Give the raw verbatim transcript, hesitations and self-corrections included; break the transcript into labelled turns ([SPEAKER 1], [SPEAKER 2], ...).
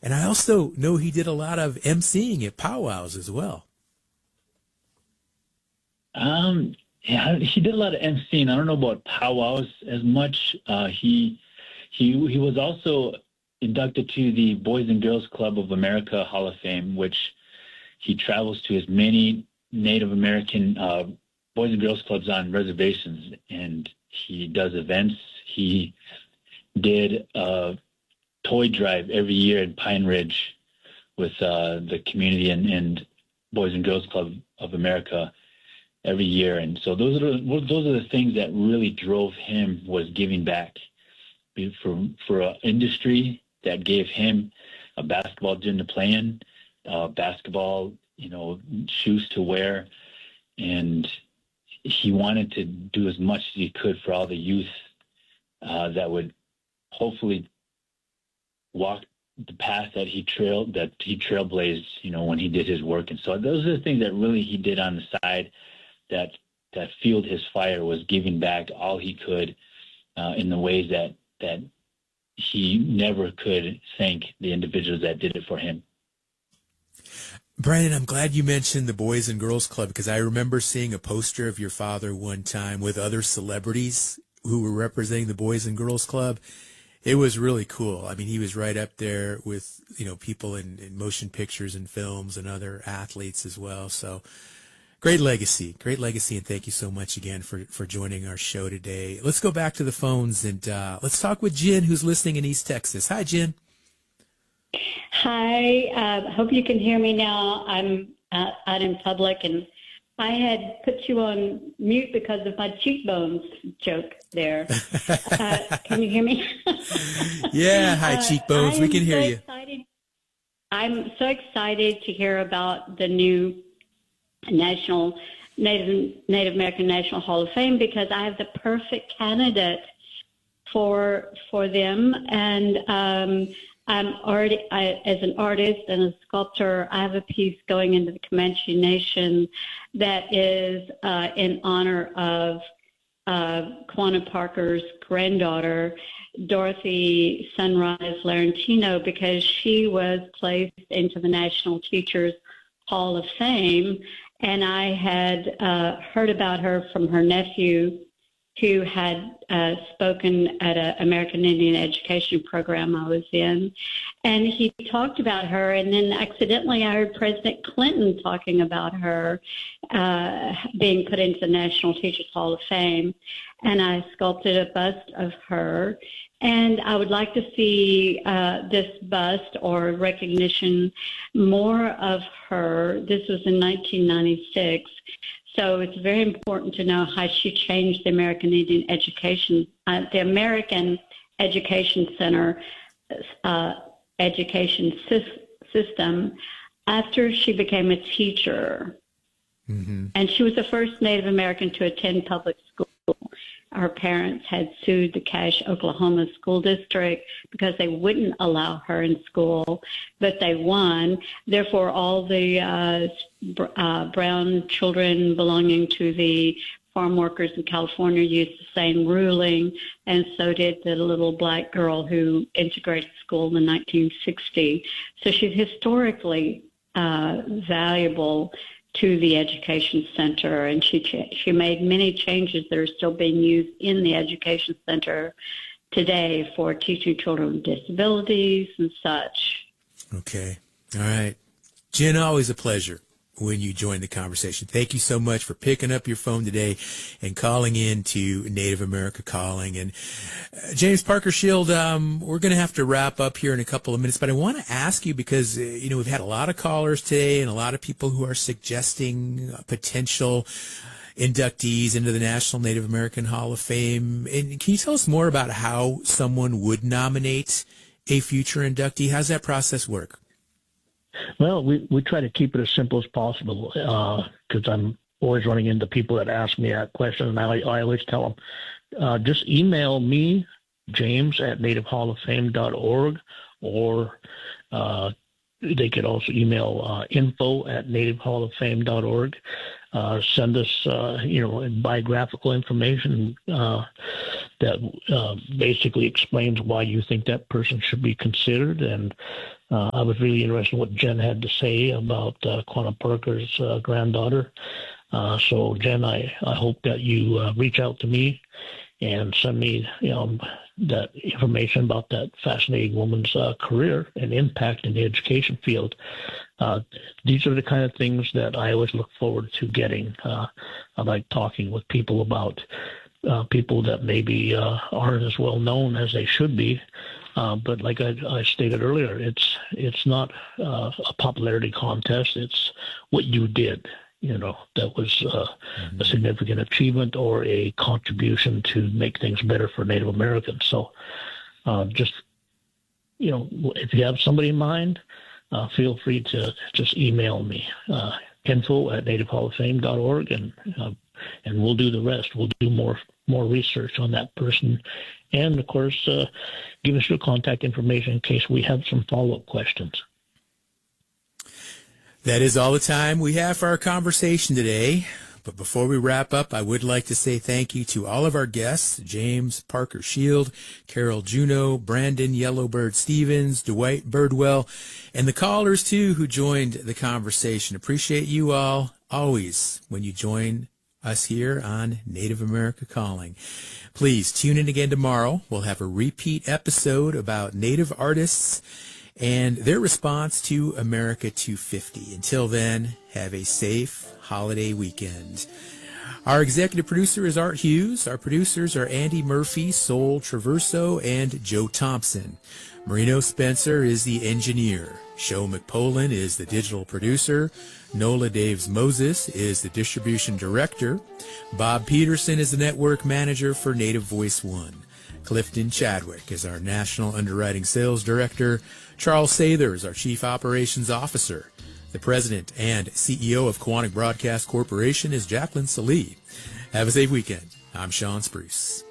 [SPEAKER 1] And I also know he did a lot of emceeing at powwows as well.
[SPEAKER 2] Um, yeah, he did a lot of emceeing. I don't know about powwows as much. Uh, he he he was also inducted to the Boys and Girls Club of America Hall of Fame, which he travels to as many Native American uh, Boys and Girls Clubs on reservations, and he does events. He did a toy drive every year in Pine Ridge with uh, the community and, and Boys and Girls Club of America every year. And so those are the, those are the things that really drove him, was giving back for for an industry that gave him a basketball gym to play in, uh, basketball, you know, shoes to wear, and he wanted to do as much as he could for all the youth uh, that would hopefully walk the path that he trailed, that he trailblazed, you know, when he did his work. And so those are the things that really he did on the side that that fueled his fire, was giving back all he could uh, in the ways that that he never could thank the individuals that did it for him.
[SPEAKER 1] Brandon, I'm glad you mentioned the Boys and Girls Club, because I remember seeing a poster of your father one time with other celebrities who were representing the Boys and Girls Club. It was really cool. I mean, he was right up there with, you know, people in, in motion pictures and films and other athletes as well. So great legacy, great legacy. And thank you so much again for, for joining our show today. Let's go back to the phones and uh, let's talk with Jen, who's listening in East Texas. Hi, Jen.
[SPEAKER 3] Hi, uh, hope you can hear me now. I'm uh, out in public, and I had put you on mute because of my cheekbones joke there. Uh, can you hear me?
[SPEAKER 1] Yeah, hi, cheekbones. Uh, we can hear
[SPEAKER 3] so
[SPEAKER 1] you.
[SPEAKER 3] Excited. I'm so excited to hear about the new National Native, Native American National Hall of Fame, because I have the perfect candidate for for them. And um, I'm already, I, as an artist and a sculptor, I have a piece going into the Comanche Nation that is uh, in honor of uh, Quanah Parker's granddaughter, Dorothy Sunrise Laurentino, because she was placed into the National Teachers Hall of Fame. And I had uh, heard about her from her nephew, who had uh, spoken at an American Indian education program I was in. And he talked about her, and then accidentally I heard President Clinton talking about her uh, being put into the National Teachers Hall of Fame. And I sculpted a bust of her. And I would like to see uh, this bust or recognition more of her. This was in nineteen ninety-six. So it's very important to know how she changed the American Indian education, uh, the American Education Center uh, education sy- system after she became a teacher. Mm-hmm. And she was the first Native American to attend public school. Her parents had sued the Cache, Oklahoma School District because they wouldn't allow her in school, but they won. Therefore, all the uh, uh, brown children belonging to the farm workers in California used the same ruling, and so did the little black girl who integrated school in nineteen sixty. So she's historically uh, valuable to the education center, and she she made many changes that are still being used in the education center today for teaching children with disabilities and such.
[SPEAKER 1] Okay. All right. Jen, always a pleasure when you join the conversation. Thank you so much for picking up your phone today and calling in to Native America Calling. And uh, James Parker Shield, um, we're going to have to wrap up here in a couple of minutes, but I want to ask you because, uh, you know, we've had a lot of callers today and a lot of people who are suggesting potential inductees into the National Native American Hall of Fame. And can you tell us more about how someone would nominate a future inductee? How's that process work?
[SPEAKER 4] Well, we, we try to keep it as simple as possible because uh, I'm always running into people that ask me that question, and I, I always tell them, uh, just email me, James, at native hall of fame dot org, or uh, they could also email uh, info at native hall of fame dot org. Uh, send us, uh, you know, biographical information uh, that uh, basically explains why you think that person should be considered, and Uh, I was really interested in what Jen had to say about uh, Quanah Parker's uh, granddaughter. Uh, so, Jen, I, I hope that you uh, reach out to me and send me you know, that information about that fascinating woman's uh, career and impact in the education field. Uh, these are the kind of things that I always look forward to getting. Uh, I like talking with people about uh, people that maybe uh, aren't as well known as they should be. Uh, but like I, I stated earlier, it's it's not uh, a popularity contest. It's what you did, you know, that was uh, mm-hmm. a significant achievement or a contribution to make things better for Native Americans. So uh, just, you know, if you have somebody in mind, uh, feel free to just email me, uh, info at native hall of fame dot org, and uh, and we'll do the rest. We'll do more more research on that person. And, of course, uh, give us your contact information in case we have some follow-up questions.
[SPEAKER 1] That is all the time we have for our conversation today. But before we wrap up, I would like to say thank you to all of our guests, James Parker Shield, Carol Juneau, Brandon Yellowbird Stevens, Dwight Birdwell, and the callers, too, who joined the conversation. Appreciate you all always when you join us here on Native America Calling. Please tune in again tomorrow. We'll have a repeat episode about Native artists and their response to America two fifty. Until then, have a safe holiday weekend. Our executive producer is Art Hughes. Our producers are Andy Murphy, Sol Traverso, and Joe Thompson. Marino Spencer is the engineer. Sho McPolin is the digital producer. Nola Daves Moses is the distribution director. Bob Peterson is the network manager for Native Voice One. Clifton Chadwick is our national underwriting sales director. Charles Sather is our chief operations officer. The president and C E O of Quantic Broadcast Corporation is Jacqueline Salee. Have a safe weekend. I'm Sean Spruce.